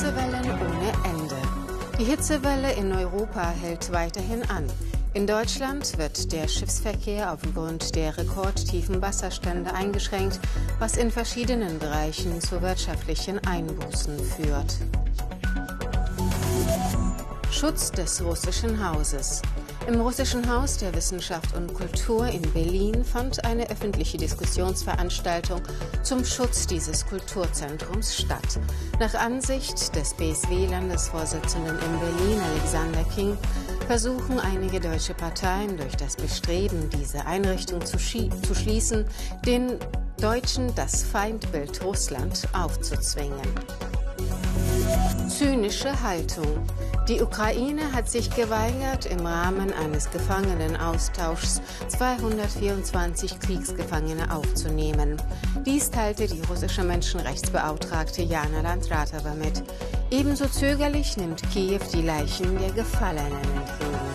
Hitzewellen ohne Ende. Die Hitzewelle in Europa hält weiterhin an. In Deutschland wird der Schiffsverkehr aufgrund der rekordtiefen Wasserstände eingeschränkt, was in verschiedenen Bereichen zu wirtschaftlichen Einbußen führt. Schutz des russischen Hauses. Im Russischen Haus der Wissenschaft und Kultur in Berlin fand eine öffentliche Diskussionsveranstaltung zum Schutz dieses Kulturzentrums statt. Nach Ansicht des BSW-Landesvorsitzenden in Berlin, Alexander King, versuchen einige deutsche Parteien durch das Bestreben, diese Einrichtung zu schließen, den Deutschen das Feindbild Russland aufzuzwingen. Zynische Haltung. Die Ukraine hat sich geweigert, im Rahmen eines Gefangenenaustauschs 224 Kriegsgefangene aufzunehmen. Dies teilte die russische Menschenrechtsbeauftragte Jana Landratova mit. Ebenso zögerlich nimmt Kiew die Leichen der Gefallenen entgegen.